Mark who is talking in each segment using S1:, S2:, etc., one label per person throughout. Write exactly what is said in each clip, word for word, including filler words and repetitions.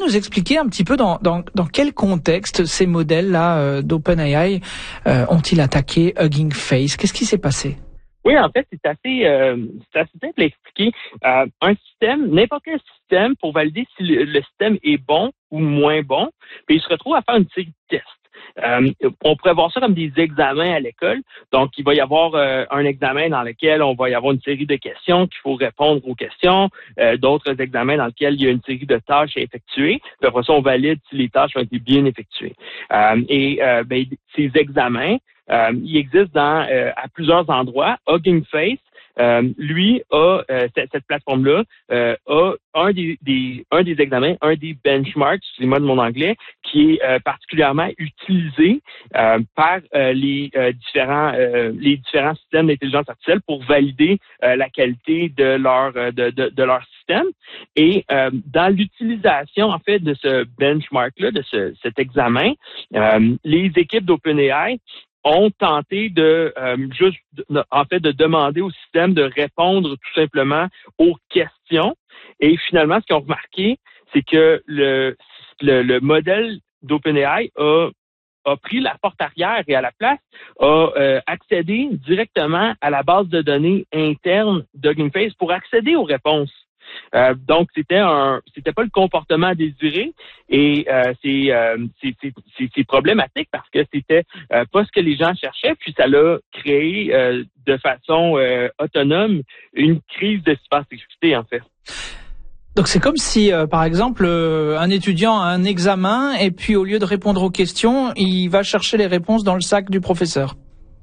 S1: nous expliquer un petit peu dans, dans, dans quel contexte ces modèles-là euh, d'OpenAI euh, ont-ils attaqué Hugging Face? Qu'est-ce qui s'est passé?
S2: Oui, en fait, c'est assez, euh, c'est assez simple à expliquer. Euh, un système, n'importe quel système, pour valider si le, le système est bon ou moins bon, puis il se retrouve à faire une série de tests. Euh, on pourrait voir ça comme des examens à l'école. Donc, il va y avoir euh, un examen dans lequel on va y avoir une série de questions qu'il faut répondre aux questions, euh, d'autres examens dans lesquels il y a une série de tâches à effectuer. Puis après ça, on valide si les tâches ont été bien effectuées. Euh, et euh, ben, ces examens, euh, ils existent dans euh, à plusieurs endroits. Hugging Face, Euh, lui a euh, cette, cette plateforme-là euh, a un des, des un des examens, un des benchmarks, excusez-moi de mon anglais, qui est euh, particulièrement utilisé euh, par euh, les euh, différents euh, les différents systèmes d'intelligence artificielle pour valider euh, la qualité de leur de, de, de leur système. Et euh, dans l'utilisation en fait de ce benchmark-là, de ce, cet examen, euh, les équipes d'OpenAI ont tenté de euh, juste de, en fait de demander au système de répondre tout simplement aux questions. Et finalement, ce qu'ils ont remarqué, c'est que le le, le modèle d'OpenAI a a pris la porte arrière et à la place a euh, accédé directement à la base de données interne d'Hugging Face pour accéder aux réponses. Euh, donc c'était un, c'était pas le comportement désiré et euh, c'est, euh, c'est, c'est, c'est, c'est problématique parce que c'était euh, pas ce que les gens cherchaient, puis ça l'a créé euh, de façon euh, autonome une crise de cybersécurité en fait.
S1: Donc c'est comme si, euh, par exemple, euh, un étudiant a un examen et puis au lieu de répondre aux questions, il va chercher les réponses dans le sac du professeur.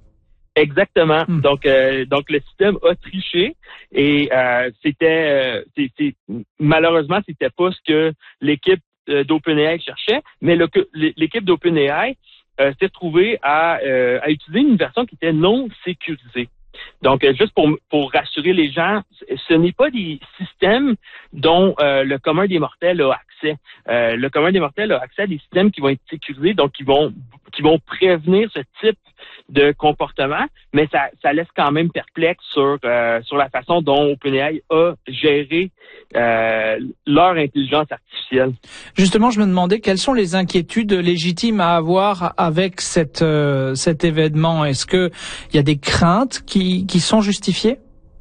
S2: Exactement. Hmm. Donc, euh, donc le système a triché et euh, c'était, euh, c'est, c'est, malheureusement, c'était pas ce que l'équipe euh, d'OpenAI cherchait, mais le, l'équipe d'OpenAI euh, s'est retrouvée à, euh, à utiliser une version qui était non sécurisée. Donc, euh, juste pour pour rassurer les gens, ce n'est pas des systèmes dont euh, le commun des mortels a accès. Euh, le commun des mortels a accès à des systèmes qui vont être sécurisés, donc qui vont qui vont prévenir ce type de comportement, mais ça, ça laisse quand même perplexe sur euh, sur la façon dont OpenAI a géré euh, leur intelligence artificielle.
S1: Justement, je me demandais quelles sont les inquiétudes légitimes à avoir avec cette euh, cet événement. Est-ce que il y a des craintes qui qui sont justifiées?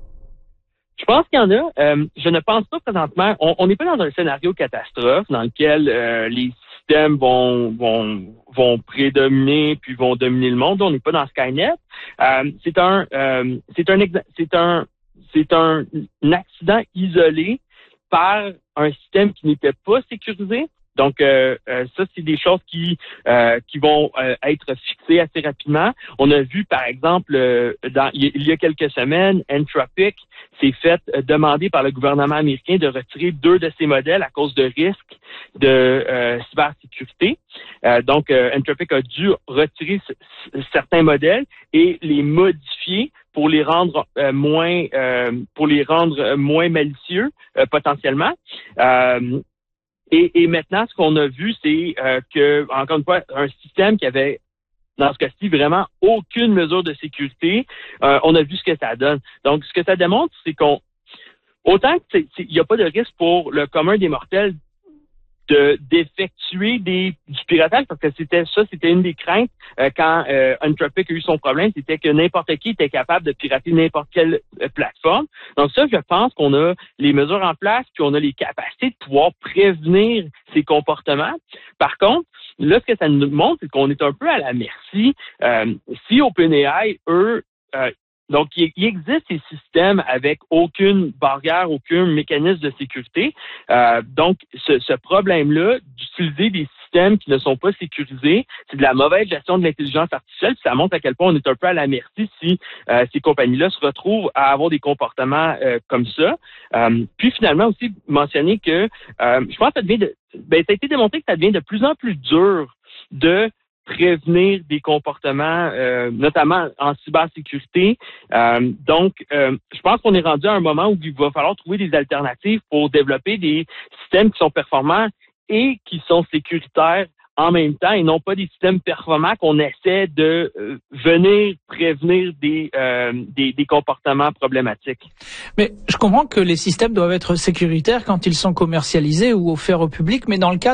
S2: Je pense qu'il y en a. Euh, je ne pense pas présentement. On n'est pas dans un scénario catastrophe dans lequel euh, les systèmes vont vont vont prédominer puis vont dominer le monde. On n'est pas dans Skynet. Euh, c'est un euh, c'est un c'est un c'est un, un accident isolé par un système qui n'était pas sécurisé. Donc, euh, euh, ça, c'est des choses qui euh, qui vont euh, être fixées assez rapidement. On a vu, par exemple, euh, dans, il y a quelques semaines, Anthropic s'est fait euh, demander par le gouvernement américain de retirer deux de ses modèles à cause de risques de euh, cybersécurité. Euh, donc, euh, Anthropic a dû retirer c- c- certains modèles et les modifier pour les rendre euh, moins euh, pour les rendre moins malicieux euh, potentiellement. Euh, Et, et maintenant, ce qu'on a vu, c'est euh, que, encore une fois, un système qui avait, dans ce cas-ci, vraiment aucune mesure de sécurité, euh, on a vu ce que ça donne. Donc, ce que ça démontre, c'est qu'on, autant qu'il n'y a pas de risque pour le commun des mortels de d'effectuer des du piratage, parce que c'était ça, c'était une des craintes euh, quand euh, Anthropic a eu son problème, c'était que n'importe qui était capable de pirater n'importe quelle euh, plateforme. Donc ça, je pense qu'on a les mesures en place, puis on a les capacités de pouvoir prévenir ces comportements. Par contre, là, ce que ça nous montre, c'est qu'on est un peu à la merci. Euh, si OpenAI, eux, euh, donc, il, il existe ces systèmes avec aucune barrière, aucun mécanisme de sécurité. Euh, donc, ce, ce problème-là d'utiliser des systèmes qui ne sont pas sécurisés, c'est de la mauvaise gestion de l'intelligence artificielle. Ça montre à quel point on est un peu à la merci si euh, ces compagnies-là se retrouvent à avoir des comportements euh, comme ça. Euh, puis, finalement, aussi mentionner que euh, je pense que ça devient de, ben, ça a été démontré que ça devient de plus en plus dur de prévenir des comportements, euh, notamment en cybersécurité. Euh, donc, euh, je pense qu'on est rendu à un moment où il va falloir trouver des alternatives pour développer des systèmes qui sont performants et qui sont sécuritaires en même temps et non pas des systèmes performants qu'on essaie de euh, venir prévenir des, euh, des des comportements problématiques.
S1: Mais je comprends que les systèmes doivent être sécuritaires quand ils sont commercialisés ou offerts au public, mais dans le cas